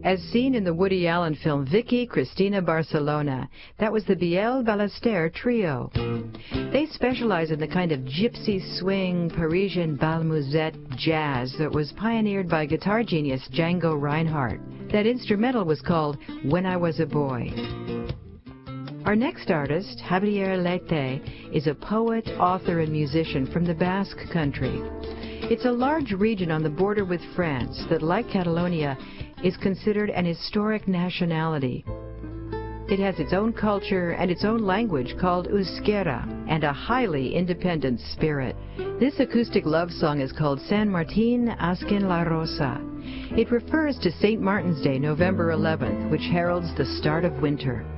as seen in the Woody Allen film Vicky Cristina Barcelona. That was the Biel Ballester Trio. They specialize in the kind of gypsy swing, Parisian bal musette jazz that was pioneered by guitar genius Django Reinhardt. That instrumental was called When I Was a Boy. Our next artist, Javier Leite, is a poet, author, and musician from the Basque Country. It's a large region on the border with France that, like Catalonia, is considered an historic nationality. It has its own culture and its own language called Euskera, and a highly independent spirit. This acoustic love song is called San Martin Azken la Rosa. It refers to St. Martin's Day, November 11th, which heralds the start of winter.